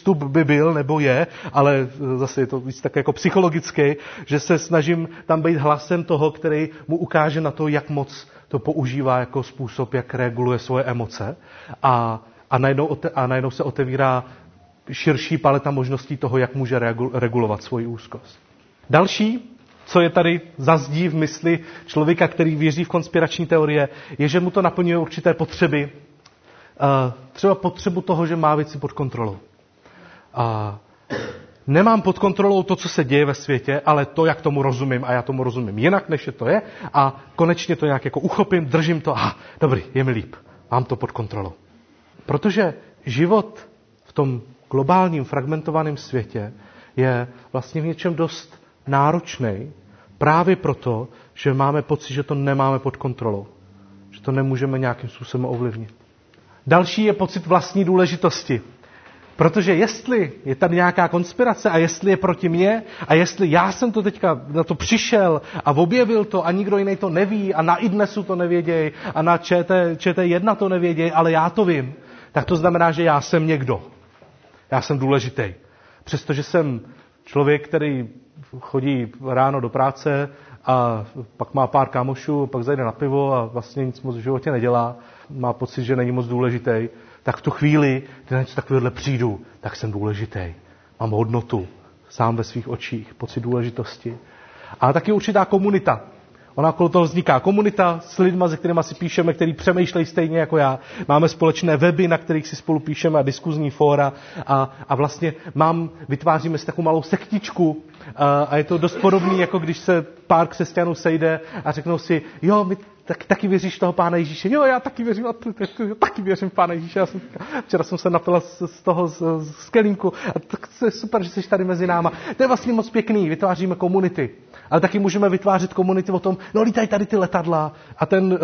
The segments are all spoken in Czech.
přístup by byl, nebo je, ale zase je to víc tak jako psychologický, že se snažím tam být hlasem toho, který mu ukáže na to, jak moc to používá jako způsob, jak reguluje svoje emoce. A najednou se otevírá širší paleta možností toho, jak může regulovat svoji úzkost. Další, co je tady zazdí v mysli člověka, který věří v konspirační teorie, je, že mu to naplňuje určité potřeby. Třeba potřebu toho, že má věci pod kontrolou. Nemám pod kontrolou to, co se děje ve světě, ale to, jak tomu rozumím, a já tomu rozumím jinak, než je to je, a konečně to nějak jako uchopím, držím to, dobrý, je mi líp, mám to pod kontrolou. Protože život v tom globálním fragmentovaném světě je vlastně v něčem dost náročný, právě proto, že máme pocit, že to nemáme pod kontrolou, že to nemůžeme nějakým způsobem ovlivnit. Další je pocit vlastní důležitosti. Protože jestli je tady nějaká konspirace a jestli je proti mně a jestli já jsem to teďka na to přišel a objevil to a nikdo jiný to neví a na iDnesu to nevěděj a na ČT1 to nevěděj, ale já to vím, tak to znamená, že já jsem někdo. Já jsem důležitý. Přestože jsem člověk, který chodí ráno do práce a pak má pár kámošů, pak zajde na pivo a vlastně nic moc v životě nedělá, má pocit, že není moc důležitý, tak v tu chvíli, kdy na něco takovéhle přijdu, tak jsem důležitý. Mám hodnotu, sám ve svých očích, pocit důležitosti. Ale taky určitá komunita. Ona okolo toho vzniká komunita s lidma, se kterými si píšeme, který přemýšlejí stejně jako já. Máme společné weby, na kterých si spolu píšeme a diskuzní fóra a vlastně vytváříme si takovou malou sektičku a je to dost podobný, jako když se pár křesťanů sejde a řeknou si, jo, my taky věříš v toho Pána Ježíše? Jo, já taky věřím, taky věřím v Pána Ježíše. Včera jsem se napila z toho z kelímku a tak je super, že jsi tady mezi náma. To je vlastně moc pěkný, vytváříme komunity. Ale taky můžeme vytvářet komunity o tom, no lítají tady ty letadla a ten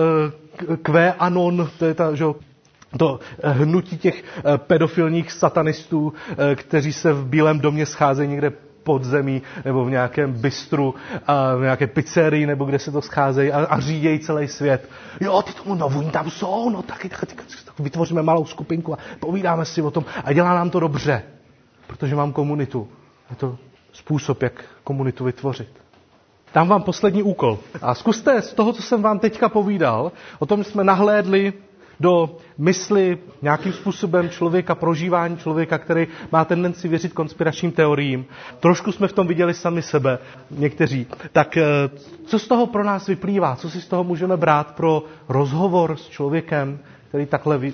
QAnon, to je to hnutí těch pedofilních satanistů, kteří se v Bílém domě scházejí někde pod zemí, nebo v nějakém bistru, v nějaké pizzerii, nebo kde se to scházejí a řídějí celý svět. Jo, ty tomu oni tam jsou, no taky vytvoříme malou skupinku a povídáme si o tom a dělá nám to dobře, protože mám komunitu. Je to způsob, jak komunitu vytvořit. Dám vám poslední úkol. A zkuste z toho, co jsem vám teďka povídal, o tom jsme nahlédli do mysli nějakým způsobem člověka, prožívání člověka, který má tendenci věřit konspiračním teoriím. Trošku jsme v tom viděli sami sebe, někteří. Tak co z toho pro nás vyplývá? Co si z toho můžeme brát pro rozhovor s člověkem, který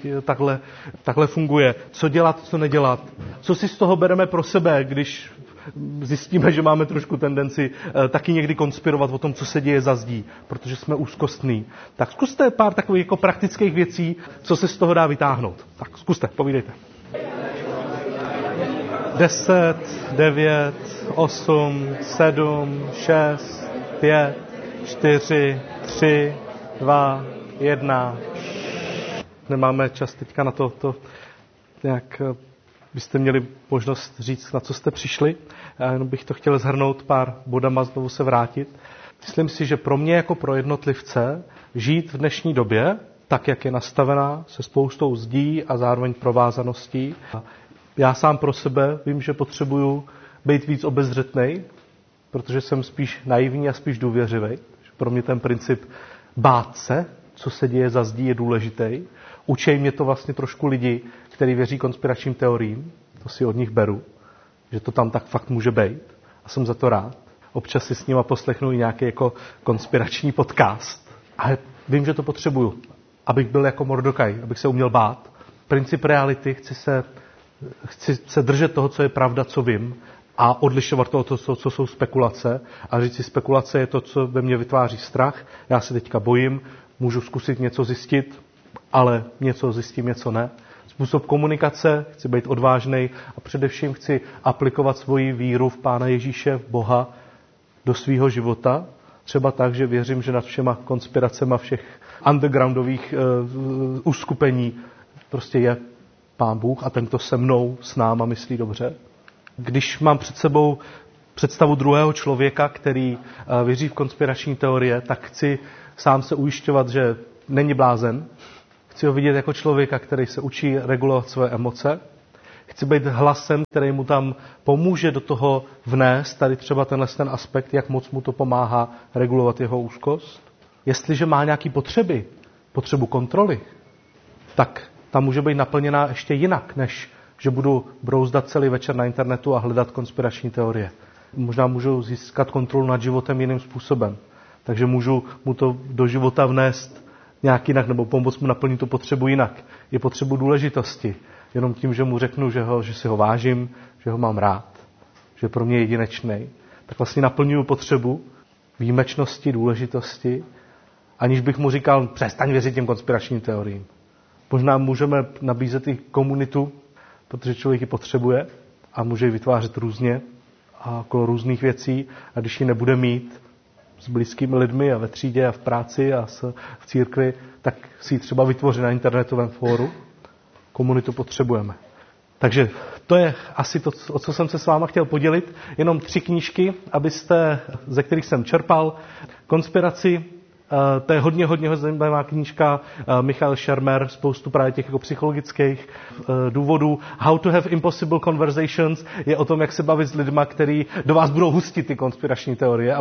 takhle funguje? Co dělat, co nedělat? Co si z toho bereme pro sebe, když zjistíme, že máme trošku tendenci taky někdy konspirovat o tom, co se děje za zdí, protože jsme úzkostní. Tak zkuste pár takových jako praktických věcí, co se z toho dá vytáhnout. Tak zkuste, povídejte. 10, 9, 8, 7, 6, 5, 4, 3, 2, 1. Nemáme čas teďka na to nějak... Byste měli možnost říct, na co jste přišli. Já jenom bych to chtěl shrnout pár bodama, znovu se vrátit. Myslím si, že pro mě jako pro jednotlivce žít v dnešní době, tak jak je nastavená, se spoustou zdí a zároveň provázaností. Já sám pro sebe vím, že potřebuju být víc obezřetnej, protože jsem spíš naivní a spíš důvěřivý. Pro mě ten princip bát se, co se děje za zdí, je důležitý. Učej mě to vlastně trošku lidi, kteří věří konspiračním teoriím, to si od nich beru, že to tam tak fakt může být a jsem za to rád. Občas si s nima poslechnu i nějaký jako konspirační podcast, ale vím, že to potřebuju, abych byl jako Mordokaj, abych se uměl bát. Princip reality, chci se držet toho, co je pravda, co vím, a odlišovat toho, co jsou spekulace, a říct si, spekulace je to, co ve mně vytváří strach, já se teďka bojím, můžu zkusit něco zjistit, ale něco zjistím, něco ne. Způsob komunikace, chci být odvážnej a především chci aplikovat svoji víru v Pána Ježíše, v Boha, do svého života. Třeba tak, že věřím, že nad všema konspiracema všech undergroundových uskupení prostě je Pán Bůh a ten, kdo se mnou, s náma myslí dobře. Když mám před sebou představu druhého člověka, který věří v konspirační teorie, tak chci sám se ujišťovat, že není blázen. Chci ho vidět jako člověka, který se učí regulovat své emoce. Chci být hlasem, který mu tam pomůže do toho vnést tady třeba ten aspekt, jak moc mu to pomáhá regulovat jeho úzkost. Jestliže má nějaké potřebu kontroly, tak ta může být naplněná ještě jinak, než že budu brouzdat celý večer na internetu a hledat konspirační teorie. Možná můžu získat kontrolu nad životem jiným způsobem. Takže můžu mu to do života vnést nějak jinak, nebo pomoct mu naplnit tu potřebu jinak. Je potřebu důležitosti. Jenom tím, že mu řeknu, že si ho vážím, že ho mám rád, že je pro mě jedinečný, tak vlastně naplňuju potřebu výjimečnosti, důležitosti, aniž bych mu říkal, přestaň věřit těm konspiračním teoriím. Možná můžeme nabízet i komunitu, protože člověk ji potřebuje a může ji vytvářet různě a okolo různých věcí. A když ji nebude mít s blízkými lidmi a ve třídě a v práci a v církvi, tak si ji třeba vytvoří na internetovém fóru. Komunitu potřebujeme. Takže to je asi to, o co jsem se s váma chtěl podělit. Jenom 3 knížky, ze kterých jsem čerpal. Konspiraci, to je hodně zajímavá knížka, Michael Shermer, spoustu právě těch jako psychologických důvodů. How to have impossible conversations je o tom, jak se bavit s lidma, který do vás budou hustit ty konspirační teorie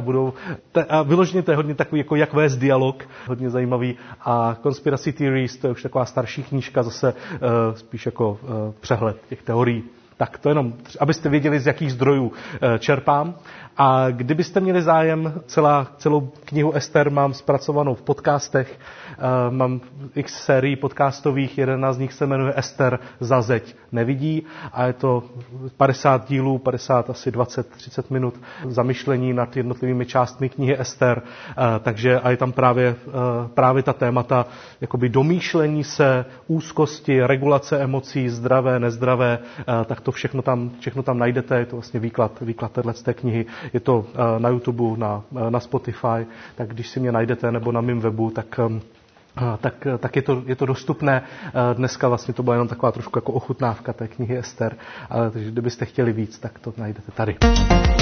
a vyloženě to je hodně takový, jako jak vést dialog, hodně zajímavý. A Conspiracy Theories, to je už taková starší knížka, zase spíš jako přehled těch teorií. Tak to jenom, abyste věděli, z jakých zdrojů čerpám. A kdybyste měli zájem, celou knihu Ester mám zpracovanou v podcastech. Mám x sérií podcastových, jedna z nich se jmenuje Ester za zeď nevidí a je to 50 dílů, 50 asi 20-30 minut zamyšlení nad jednotlivými částmi knihy Ester. Takže a je tam právě ta témata jakoby domýšlení se, úzkosti, regulace emocí, zdravé, nezdravé, tak to všechno tam najdete, je to vlastně výklad téhleté knihy. Je to na YouTube, na Spotify, tak když si mě najdete nebo na mém webu, tak je to dostupné. Dneska vlastně to byla jenom taková trošku jako ochutnávka té knihy Ester, ale takže kdybyste chtěli víc, tak to najdete tady.